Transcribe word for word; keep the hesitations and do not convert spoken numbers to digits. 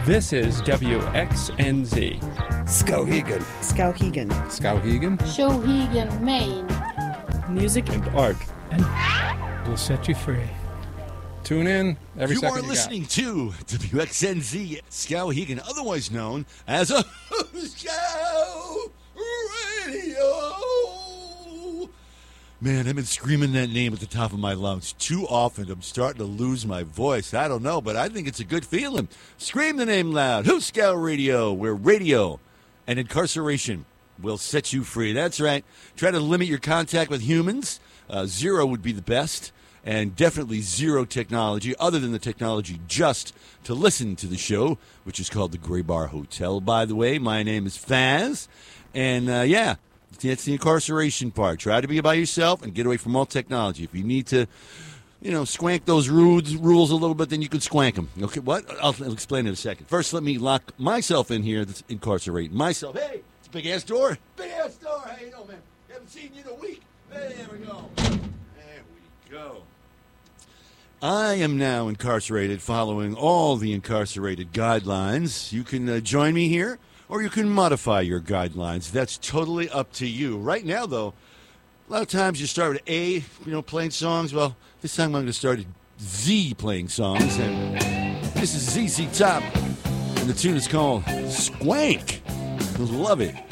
This is W X N Z. Skowhegan. Skowhegan. Skowhegan. Skowhegan, Maine. Music and art. And we'll set you free. Tune in every you second are you listening to W X N Z Skowhegan, otherwise known as a Scow Radio. Man, I've been screaming that name at the top of my lungs too often. I'm starting to lose my voice. I don't know, but I think it's a good feeling. Scream the name loud. Who's Scow Radio? Where radio and incarceration will set you free. That's right. Try to limit your contact with humans. Uh, zero would be the best. And definitely zero technology, other than the technology just to listen to the show, which is called the Gray Bar Hotel, by the way. My name is Faz. And, uh, yeah, that's the incarceration part. Try to be by yourself and get away from all technology. If you need to, you know, swank those rules, rules a little bit, then you can swank them. Okay, what? I'll, I'll explain in a second. First, let me lock myself in here that's incarcerating myself. Hey, it's a big-ass door. Big-ass door. How you doing, man? Haven't seen you in a week. There we go. There we go. I am now incarcerated following all the incarcerated guidelines. You can uh, join me here, or you can modify your guidelines. That's totally up to you. Right now, though, a lot of times you start with A, you know, playing songs. Well, this time I'm going to start at Z playing songs. And this is Z Z Top, and the tune is called Swank. Love it.